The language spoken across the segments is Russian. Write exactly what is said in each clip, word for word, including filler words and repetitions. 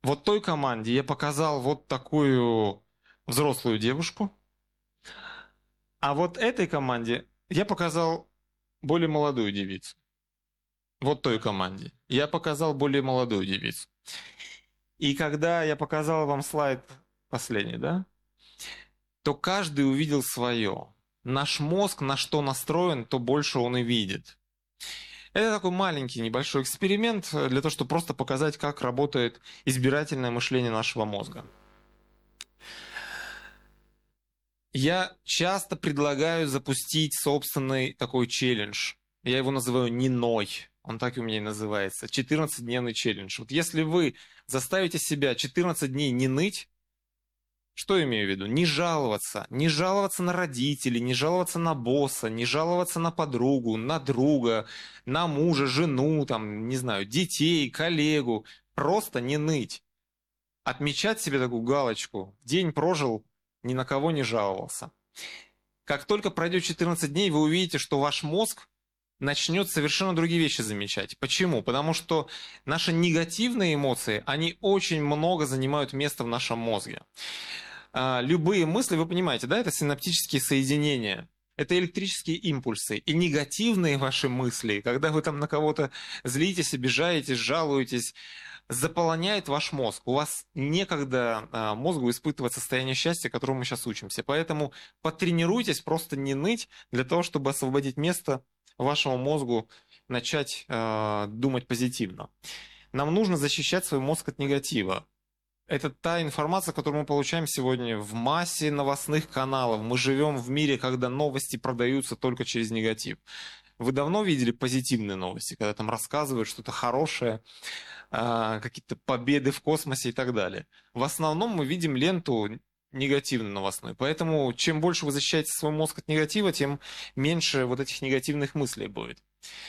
вот той команде я показал вот такую взрослую девушку, а вот этой команде я показал более молодую девицу. Вот той команде. Я показал более молодую девицу. И когда я показал вам слайд последний, да, то каждый увидел свое. Наш мозг на что настроен, то больше он и видит. Это такой маленький небольшой эксперимент для того, чтобы просто показать, как работает избирательное мышление нашего мозга. Я часто предлагаю запустить собственный такой челлендж. Я его называю «Ниной». Он так и у меня и называется. четырнадцатидневный челлендж. Вот если вы заставите себя четырнадцать дней не ныть, что имею в виду? Не жаловаться. Не жаловаться на родителей, не жаловаться на босса, не жаловаться на подругу, на друга, на мужа, жену, там, не знаю, детей, коллегу. Просто не ныть. Отмечать себе такую галочку. День прожил, ни на кого не жаловался. Как только пройдет четырнадцать дней, вы увидите, что ваш мозг начнет совершенно другие вещи замечать. Почему? Потому что наши негативные эмоции, они очень много занимают места в нашем мозге. Любые мысли, вы понимаете, да, это синаптические соединения. Это электрические импульсы. И негативные ваши мысли, когда вы там на кого-то злитесь, обижаетесь, жалуетесь, заполоняет ваш мозг. У вас некогда а, мозгу испытывать состояние счастья, которому мы сейчас учимся. Поэтому потренируйтесь просто не ныть для того, чтобы освободить место вашему мозгу, начать э, думать позитивно. Нам нужно защищать свой мозг от негатива. Это та информация, которую мы получаем сегодня в массе новостных каналов. Мы живем в мире, когда новости продаются только через негатив. Вы давно видели позитивные новости, когда там рассказывают что-то хорошее, э, какие-то победы в космосе и так далее. В основном мы видим ленту негативный новостной. Поэтому чем больше вы защищаете свой мозг от негатива, тем меньше вот этих негативных мыслей будет.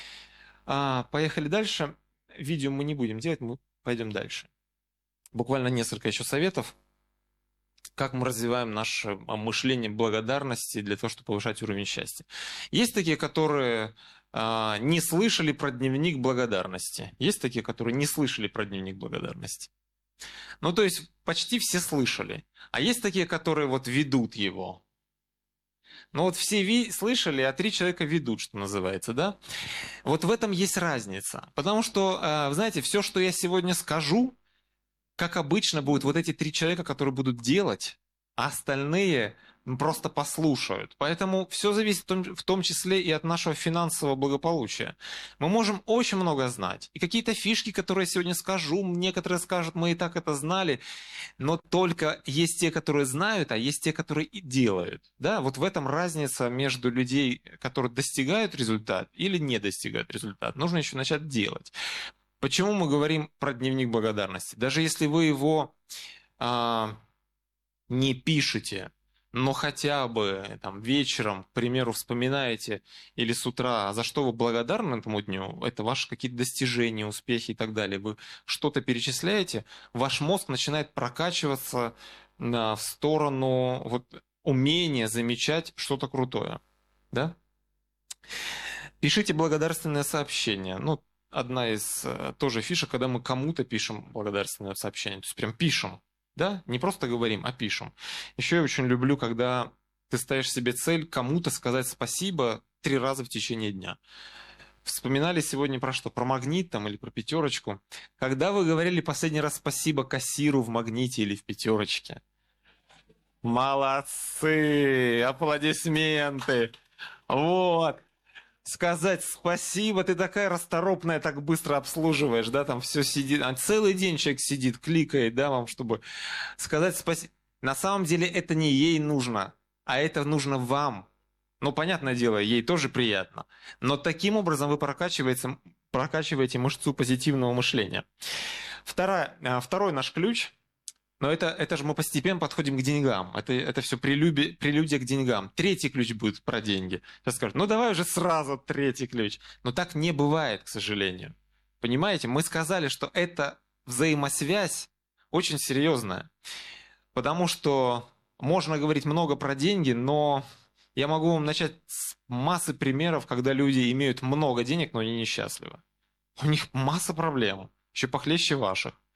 А, поехали дальше. Видео мы не будем делать, мы пойдем дальше. Буквально несколько еще советов, как мы развиваем наше мышление благодарности для того, чтобы повышать уровень счастья. Есть такие, которые а, не слышали про дневник благодарности. Есть такие, которые не слышали про дневник благодарности. Ну, то есть почти все слышали. А есть такие, которые вот ведут его. Ну, вот все ви- слышали, а три человека ведут, что называется, да? Вот в этом есть разница. Потому что, э, вы знаете, все, что я сегодня скажу, как обычно, будут вот эти три человека, которые будут делать, а остальные просто послушают. Поэтому все зависит в том, в том числе и от нашего финансового благополучия. Мы можем очень много знать. И какие-то фишки, которые я сегодня скажу, некоторые скажут, мы и так это знали, но только есть те, которые знают, а есть те, которые и делают. Да? Вот в этом разница между людей, которые достигают результат или не достигают результат. Нужно еще начать делать. Почему мы говорим про дневник благодарности? Даже если вы его а, не пишете, но хотя бы там, вечером, к примеру, вспоминаете или с утра, за что вы благодарны этому дню, это ваши какие-то достижения, успехи и так далее, вы что-то перечисляете, ваш мозг начинает прокачиваться а, в сторону вот, умения замечать что-то крутое. Да? Пишите благодарственное сообщение. Ну, одна из э, тоже фишек, когда мы кому-то пишем благодарственное сообщение, то есть прям пишем. Да? Не просто говорим, а пишем. Еще я очень люблю, когда ты ставишь себе цель кому-то сказать спасибо три раза в течение дня. Вспоминали сегодня про что? Про магнит там, или про пятерочку. Когда вы говорили последний раз спасибо кассиру в магните или в пятерочке? Молодцы! Аплодисменты! Вот! Сказать спасибо, ты такая расторопная, так быстро обслуживаешь, да, там все сидит, а целый день человек сидит, кликает, да, вам, чтобы сказать спасибо. На самом деле это не ей нужно, а это нужно вам. Ну, понятное дело, ей тоже приятно, но таким образом вы прокачиваете, прокачиваете мышцу позитивного мышления. Вторая, второй наш ключ. Но это, это же мы постепенно подходим к деньгам. Это, это все прелюбие, прелюдия к деньгам. Третий ключ будет про деньги. Сейчас скажут, ну давай уже сразу третий ключ. Но так не бывает, к сожалению. Понимаете, мы сказали, что эта взаимосвязь очень серьезная. Потому что можно говорить много про деньги, но я могу вам начать с массы примеров, когда люди имеют много денег, но они несчастливы. У них масса проблем, еще похлеще ваших.